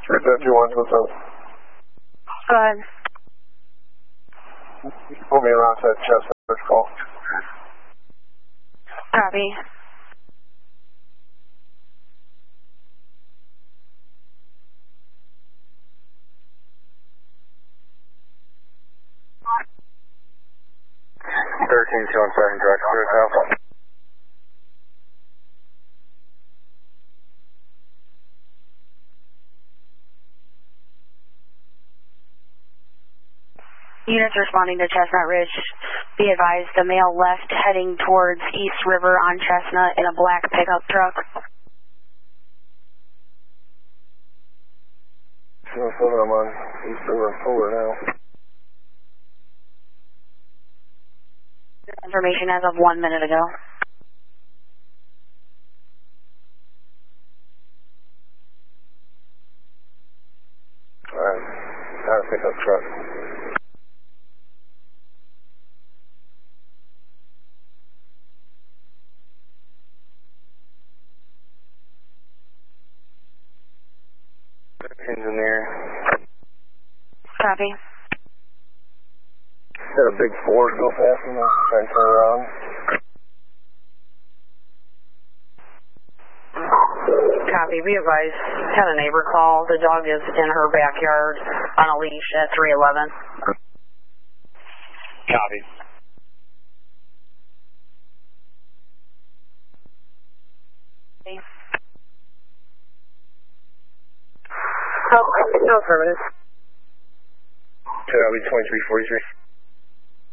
J1, what's up? Go ahead. Pull me around to that Chestnut call. Copy. $13.2 on second track, clear south. Units responding to Chestnut Ridge. Be advised, the male left heading towards East River on Chestnut in a black pickup truck. I'm on East River and Fuller now. Information as of 1 minute ago. Alright, got a pickup truck. Engineer. Copy. Had a big Ford go past him and try and turn around. Copy. Be advised, had a neighbor call. The dog is in her backyard on a leash at 311. Copy. No affirmative. That'll be 2343.